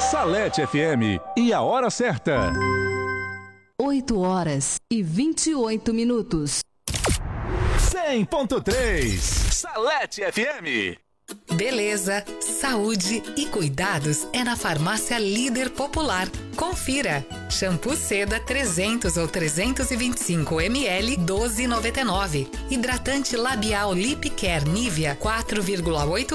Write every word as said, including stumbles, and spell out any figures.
Salete F M e a hora certa. oito horas e vinte e oito minutos. cem ponto três Salete F M. Beleza, saúde e cuidados é na Farmácia Líder Popular. Confira. Shampoo Seda trezentos ou trezentos e vinte e cinco mililitros, doze reais e noventa e nove centavos. Hidratante labial Lip Care Nivea quatro vírgula oito